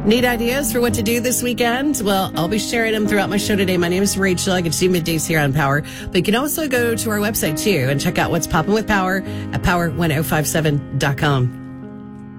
Need ideas for what to do this weekend? Well, I'll be sharing them throughout my show today. My name is Rachel. I get to do middays here on Power. But you can also go to our website, too, and check out what's popping with Power at power1057.com.